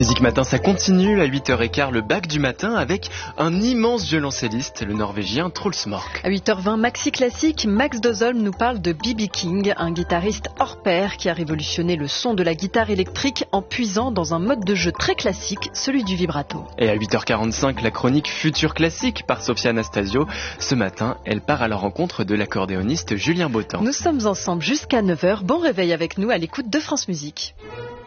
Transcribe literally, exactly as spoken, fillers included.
Musique Matin, ça continue à huit heures quinze, le bac du matin avec un immense violoncelliste, le norvégien Truls Mork. À huit heures vingt, Maxi Classique, Max Dozholm nous parle de B B King, un guitariste hors pair qui a révolutionné le son de la guitare électrique en puisant dans un mode de jeu très classique, celui du vibrato. Et à huit heures quarante-cinq, la chronique Futur Classique par Sophia Anastasio. Ce matin, elle part à la rencontre de l'accordéoniste Julien Bottan. Nous sommes ensemble jusqu'à neuf heures. Bon réveil avec nous à l'écoute de France Musique.